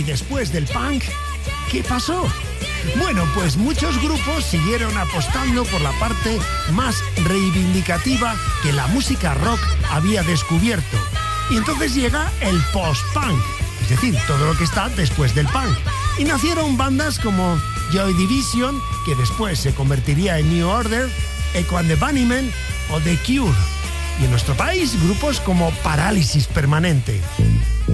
Y después del punk, ¿qué pasó? Bueno, pues muchos grupos siguieron apostando por la parte más reivindicativa que la música rock había descubierto. Y entonces llega el post-punk, es decir, todo lo que está después del punk. Y nacieron bandas como Joy Division, que después se convertiría en New Order, Echo and the Bunnymen o The Cure. Y en nuestro país, grupos como Parálisis Permanente.